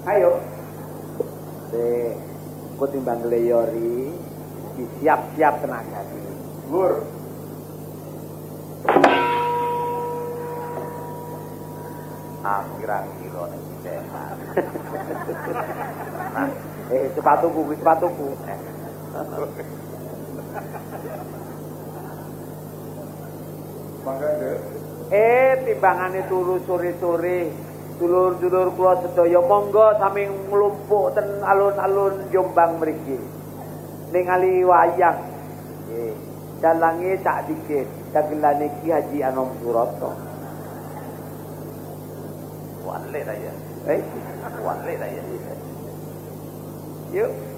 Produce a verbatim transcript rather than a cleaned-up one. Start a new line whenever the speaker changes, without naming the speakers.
Ayo. Se ku timbang gleyori siap-siap tenaga iki.
Gur.
Akhiran kilo nek sehat. Nah, eh sepatuku, sepatuku.
Mangga, Dek.
Eh timbangane turu sore-sore. Dulur-dulur kula sedaya monggo sami nglumpuk ten alun-alun Jombang mriki. Ningali wayang. Nggih. Dalange cak dikit, dagelane Ki Haji Anom Suroto. Wale ta ya. Eh, wale ta ya. Yuk.